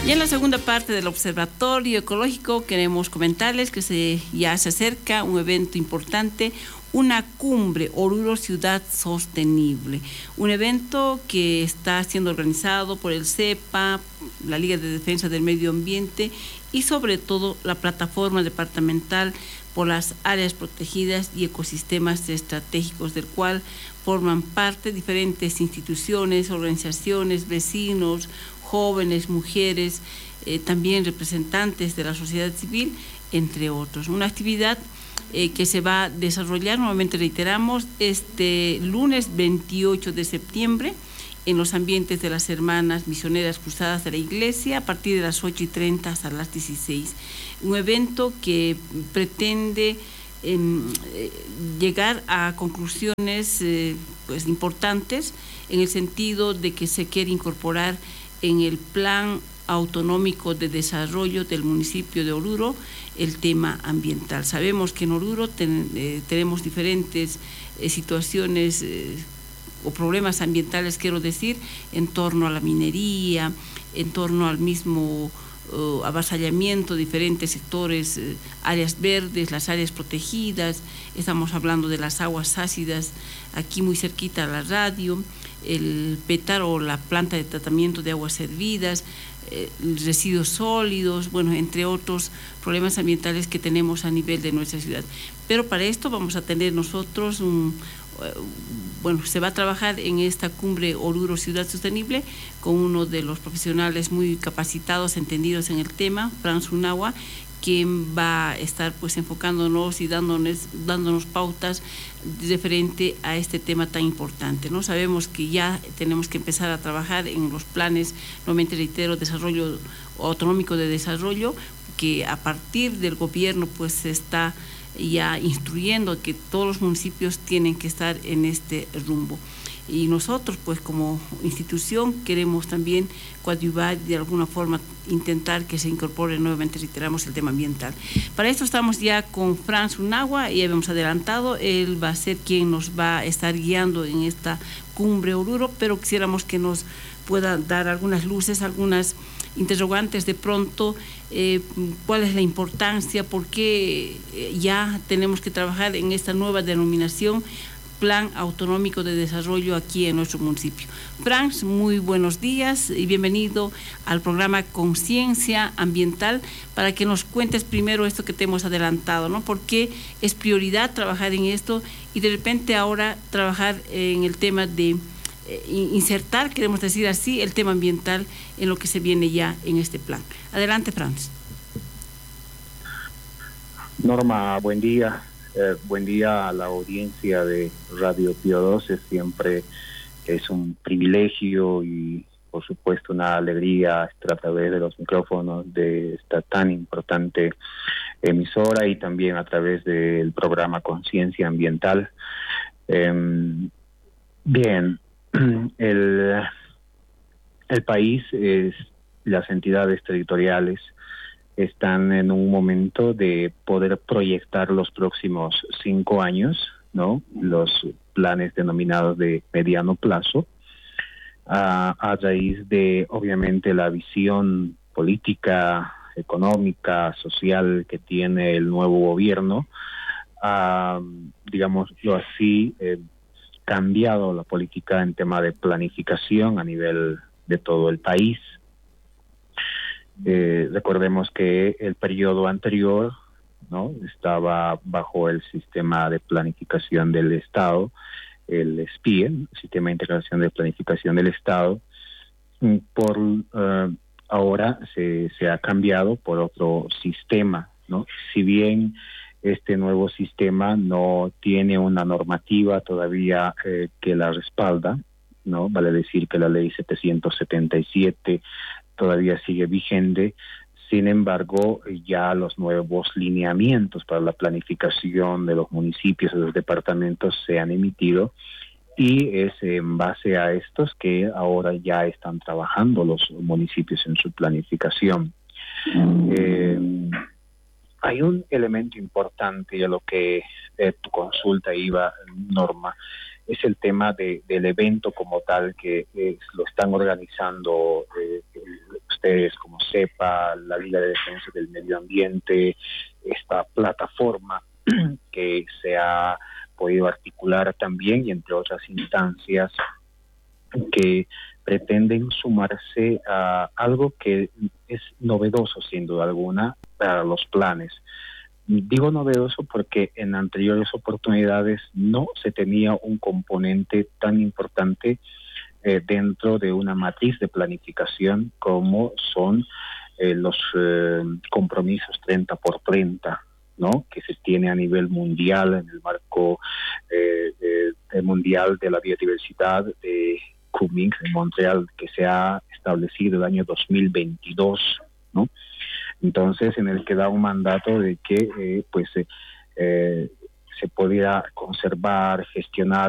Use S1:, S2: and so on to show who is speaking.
S1: Y en la segunda parte del Observatorio Ecológico queremos comentarles que ya se acerca un evento importante, una cumbre Oruro Ciudad Sostenible, un evento que está siendo organizado por el CEPA, la Liga de Defensa del Medio Ambiente y sobre todo la plataforma departamental por las áreas protegidas y ecosistemas estratégicos, del cual forman parte diferentes instituciones, organizaciones, vecinos, jóvenes, mujeres, también representantes de la sociedad civil, entre otros. Una actividad que se va a desarrollar, nuevamente reiteramos, este lunes 28 de septiembre en los ambientes de las Hermanas Misioneras Cruzadas de la Iglesia a partir de las 8:30 hasta las 16. Un evento que pretende llegar a conclusiones pues importantes en el sentido de que se quiere incorporar en el plan autonómico de desarrollo del municipio de Oruro el tema ambiental. Sabemos que en Oruro tenemos diferentes situaciones o problemas ambientales, quiero decir, en torno a la minería, en torno al mismo avasallamiento de diferentes sectores, áreas verdes, las áreas protegidas, estamos hablando de las aguas ácidas, aquí muy cerquita a la radio, el PETAR o la planta de tratamiento de aguas servidas, residuos sólidos, bueno, entre otros problemas ambientales que tenemos a nivel de nuestra ciudad. Pero para esto vamos a tener nosotros se va a trabajar en esta cumbre Oruro Ciudad Sostenible con uno de los profesionales muy capacitados, entendidos en el tema, Franz Unagua, quien va a estar pues enfocándonos y dándonos pautas referente a este tema tan importante, ¿no? Sabemos que ya tenemos que empezar a trabajar en los planes, nuevamente reitero, desarrollo autonómico de desarrollo, que a partir del gobierno pues se está ya instruyendo que todos los municipios tienen que estar en este rumbo. Y nosotros, pues como institución, queremos también coadyuvar de alguna forma, intentar que se incorpore nuevamente, reiteramos, el tema ambiental. Para esto estamos ya con Franz Unagua, ya habíamos adelantado, él va a ser quien nos va a estar guiando en esta cumbre Oruro, pero quisiéramos que nos pueda dar algunas luces, algunas interrogantes de pronto, cuál es la importancia, por qué ya tenemos que trabajar en esta nueva denominación, Plan Autonómico de Desarrollo aquí en nuestro municipio. Franz, muy buenos días y bienvenido al programa Conciencia Ambiental, para que nos cuentes primero esto que te hemos adelantado, ¿no? ¿Por qué es prioridad trabajar en esto y de repente ahora trabajar en el tema de insertar, queremos decir así, el tema ambiental en lo que se viene ya en este plan? Adelante, Franz.
S2: Norma, buen día. Buen día a la audiencia de Radio Pío 12. Siempre es un privilegio y, por supuesto, una alegría estar a través de los micrófonos de esta tan importante emisora y también a través del programa Conciencia Ambiental. Bien, el país, las entidades territoriales están en un momento de poder proyectar los próximos 5 años, ¿no? Los planes denominados de mediano plazo, a raíz de, obviamente, la visión política, económica, social que tiene el nuevo gobierno, digámoslo así, cambiado la política en tema de planificación a nivel de todo el país. Recordemos que el periodo anterior, ¿no?, estaba bajo el sistema de planificación del Estado, el SPIE, el Sistema de Integración de Planificación del Estado. Ahora se ha cambiado por otro sistema, ¿no? Si bien este nuevo sistema no tiene una normativa todavía que la respalda, ¿no? Vale decir que la ley 777 todavía sigue vigente. Sin embargo, ya los nuevos lineamientos para la planificación de los municipios y los departamentos se han emitido, y es en base a estos que ahora ya están trabajando los municipios en su planificación. Hay un elemento importante y a lo que tu consulta iba, Norma, es el tema del evento como tal, que lo están organizando ustedes como CEPA, la Liga de Defensa del Medio Ambiente, esta plataforma que se ha podido articular también, y entre otras instancias que pretenden sumarse a algo que es novedoso sin duda alguna para los planes. Digo novedoso porque en anteriores oportunidades no se tenía un componente tan importante dentro de una matriz de planificación como son los compromisos 30 por 30, ¿no? Que se tiene a nivel mundial en el marco mundial de la biodiversidad de Kunming en Montreal, que se ha establecido el año 2022, ¿no? Entonces, en el que da un mandato de que se pudiera conservar, gestionar,